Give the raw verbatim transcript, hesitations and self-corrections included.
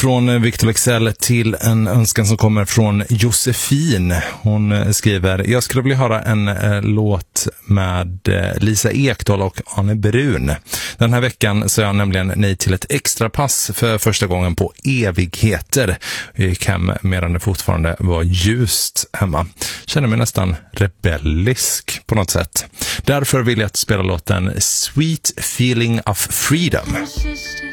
från Victor Lexell till en önskan som kommer från Josefin. Hon skriver: jag skulle vilja höra en eh, låt med eh, Lisa Ekdahl och Anne Brun. Den här veckan så är jag nämligen nej till ett extra pass för första gången på evigheter. Jag gick hem medan det fortfarande var ljust hemma. Känner mig nästan rebellisk på något sätt. Därför vill jag spela låten Sweet Feeling of Freedom.